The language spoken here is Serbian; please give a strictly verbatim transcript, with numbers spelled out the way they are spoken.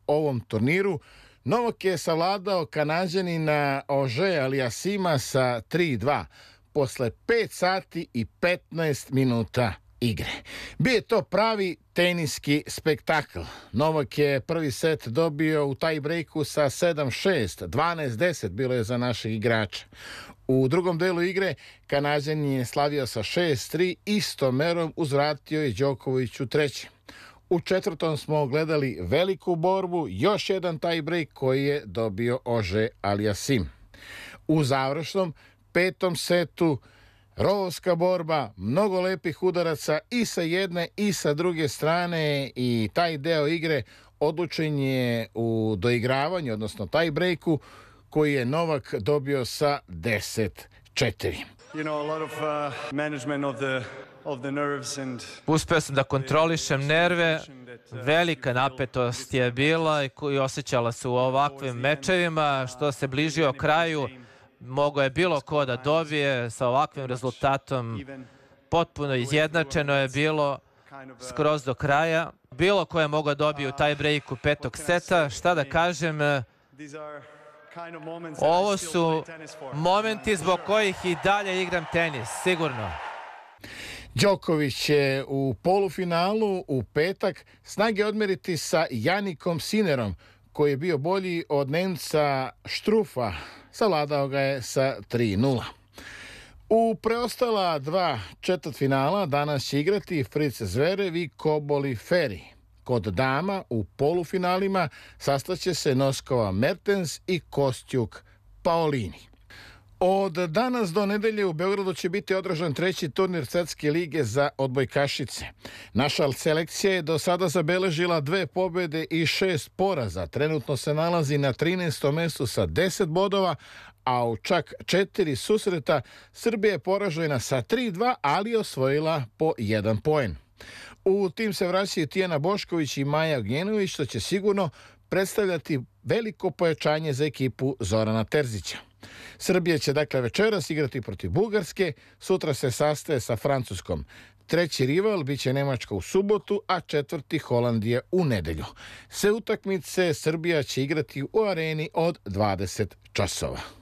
ovom turniru. Novak je savladao Kanađanina Ože Aliasima sa tri dva posle pet sati i petnaest minuta igre. Bio je to pravi teniski spektakl. Novak je prvi set dobio u taj breaku sa sedam šest, dvanaest deset bilo je za našeg igrača. U drugom delu igre Kanađanin je slavio sa šest tri, istom merom uzvratio je Đoković u trećem. U četvrtom smo gledali veliku borbu, još jedan tie break koji je dobio Ože Aliasim. U završnom petom setu rovovska borba, mnogo lepih udaraca i sa jedne i sa druge strane i taj deo igre odlučen je u doigravanju, odnosno tie breaku koji je Novak dobio sa deset četiri. You know, a lot of uh, management of the of the nerves and Uspeo sam da kontrolišem nerve, velika napetost je bila i koju osjećala se u ovakvim mečevima, što se bližio kraju, mogo je bilo ko da dobije sa ovakvim rezultatom, potpuno izjednačeno je bilo skroz do kraja, bilo ko je mogao dobiti u taj breaku petog seta, šta da kažem, ovo su momenti zbog kojih i dalje igram tenis, sigurno. Đoković će u polufinalu u petak snage odmeriti sa Janikom Sinerom, koji je bio bolji od Nemca Štrufa, savladao ga je sa tri nula. U preostala dva četvrtfinala danas će igrati Fritz Zverev i Koboli Ferri. Kod dama u polufinalima sastaće se Noskova Mertens i Kostjuk Paolini. Od danas do nedelje u Beogradu će biti održan treći turnir Svetske lige za odbojkašice. Naša selekcija je do sada zabeležila dve pobjede i šest poraza. Trenutno se nalazi na trinaestom mestu sa deset bodova, a u čak četiri susreta Srbija je poražena sa tri dva, ali osvojila po jedan poen. U tim se vraćaju Tijana Bošković i Maja Ognjenović, što će sigurno predstavljati veliko pojačanje za ekipu Zorana Terzića. Srbija će dakle večeras igrati protiv Bugarske, sutra se sastaje sa Francuskom. Treći rival biće Nemačka u subotu, a četvrti Holandija u nedelju. Sve utakmice Srbija će igrati u areni od dvadeset časova.